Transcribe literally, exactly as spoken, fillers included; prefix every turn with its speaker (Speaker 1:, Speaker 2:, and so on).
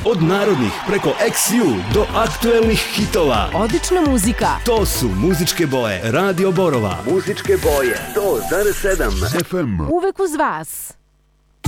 Speaker 1: Od narodnih preko eks ju do aktuelnih hitova.
Speaker 2: Odlična muzika.
Speaker 1: To su muzičke boje Radio Borova. Muzičke boje sto zarez sedam ef em.
Speaker 2: Uvek uz vas.